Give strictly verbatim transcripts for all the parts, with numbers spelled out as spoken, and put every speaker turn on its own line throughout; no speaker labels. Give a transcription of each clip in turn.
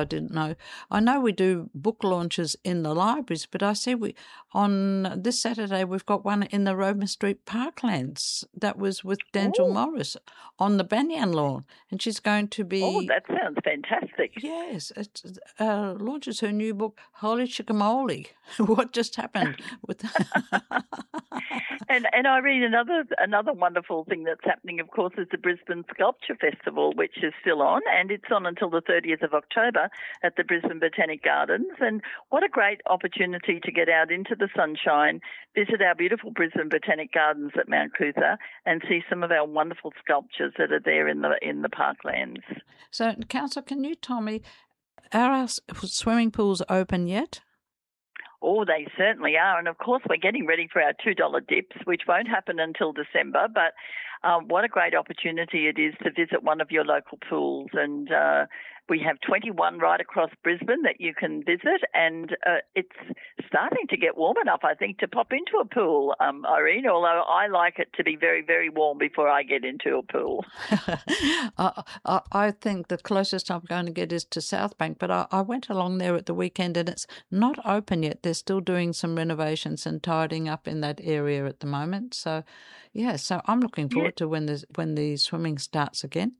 I didn't know. I know we do book launches in the libraries, but I see we on this Saturday we've got one in the Roma Street Parklands. That was with D'Angelo Morris on the Banyan lawn, and she's going to be.
Oh, that sounds fantastic!
Yes, it uh, launches her new book, Holy Chickamole. What just happened with?
and and Irene, another another wonderful thing that's happening, of course, is the Brisbane Sculpture Festival, which is still on, and it's on until the thirtieth of October at the Brisbane Botanic Gardens. And what a great opportunity to get out into the sunshine, visit our beautiful Brisbane Botanic Gardens at Mount Coot-tha, and see some of our wonderful sculptures that are there in the in the parklands.
So, Councillor, can you tell me, are our swimming pools open yet?
Oh, they certainly are. And, of course, we're getting ready for our two dollar dips, which won't happen until December. But um, what a great opportunity it is to visit one of your local pools. And uh, we have twenty-one right across Brisbane that you can visit. And uh, it's starting to get warm enough, I think, to pop into a pool, um, Irene, although I like it to be very, very warm before I get into a pool.
I, I, I think the closest I'm going to get is to South Bank, but I, I went along there at the weekend and it's not open yet. They're still doing some renovations and tidying up in that area at the moment. So, yeah, so I'm looking forward yeah. to when the, when the swimming starts again.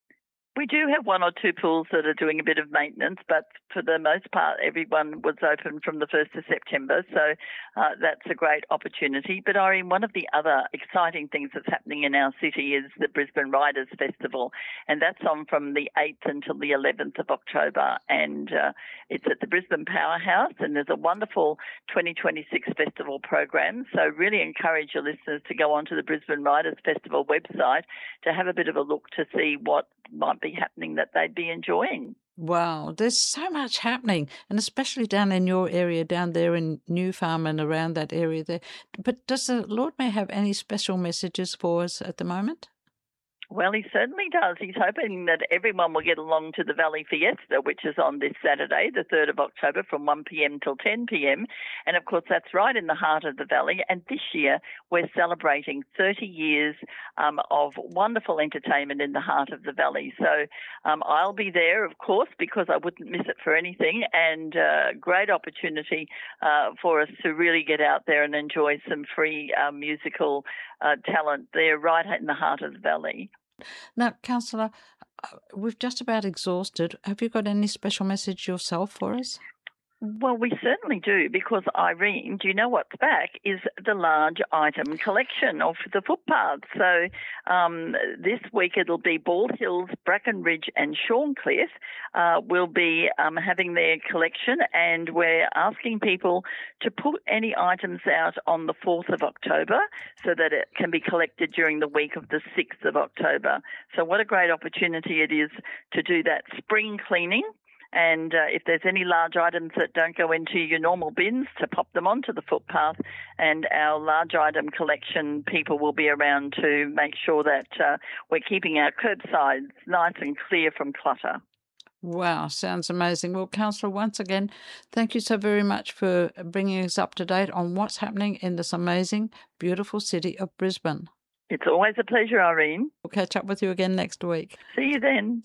We do have one or two pools that are doing a bit of maintenance, but for the most part, everyone was open from the first of September, so uh, that's a great opportunity. But, Irene, one of the other exciting things that's happening in our city is the Brisbane Riders Festival, and that's on from the eighth until the eleventh of October, and uh, it's at the Brisbane Powerhouse, and there's a wonderful twenty twenty-six festival program, so really encourage your listeners to go onto the Brisbane Riders Festival website to have a bit of a look to see what might be happening that they'd be enjoying.
Wow, there's so much happening, and especially down in your area, down there in New Farm and around that area there. But does the Lord Mayor have any special messages for us at the moment?
Well, he certainly does. He's hoping that everyone will get along to the Valley Fiesta, which is on this Saturday, the third of October, from one p.m. till ten p.m. And, of course, that's right in the heart of the Valley. And this year we're celebrating thirty years um, of wonderful entertainment in the heart of the Valley. So um, I'll be there, of course, because I wouldn't miss it for anything. And uh, great opportunity uh, for us to really get out there and enjoy some free uh, musical uh, talent there right in the heart of the Valley.
Now, Councillor, we've just about exhausted. Have you got any special message yourself for us?
Well, we certainly do, because, Irene, do you know what's back is the large item collection of the footpaths. So um, this week it'll be Bald Hills, Bracken Ridge and Shorncliffe uh, will be um, having their collection, and we're asking people to put any items out on the fourth of October so that it can be collected during the week of the sixth of October. So what a great opportunity it is to do that spring cleaning. And uh, if there's any large items that don't go into your normal bins, to pop them onto the footpath, and our large item collection people will be around to make sure that uh, we're keeping our curbsides nice and clear from clutter.
Wow, sounds amazing. Well, Councillor, once again, thank you so very much for bringing us up to date on what's happening in this amazing, beautiful city of Brisbane.
It's always a pleasure, Irene.
We'll catch up with you again next week.
See you then.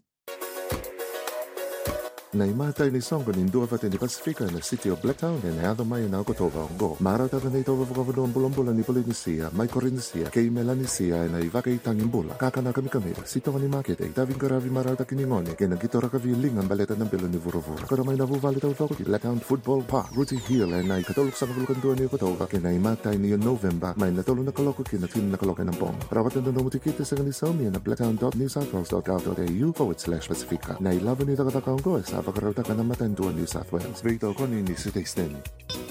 Nei matai ni songo ni ndua fate ni Pasifika na City of Blacktown e ne ado mai na ko tova ngo. Mara tata nei tova vokavado mbulombola ni Polinisia, mai Corinisia, kei Melanisia e na ivaka i tangimbula. Kakana kami kami, sito ni market e taving karavi marata kiningone, ke na gitora kavi lingan baleta ng belo ni Vurovura. Kara mai na vuvali tau toko ki Blacktown Football Park, Ruti Hill e na ikatolok sa kavulukan tua ni Kotova, ke na imatay ni November, mai na tolo na kaloko ki na tin na kaloko ng pong. Rawatan na nomutikita sa ganisomi na blacktown dot new south wales dot gov dot a u forward slash Pacifica. Na ilaban ni takatakaw ko sa Pakarauta ka na matan New South Wales. Vito ko ni City Extend.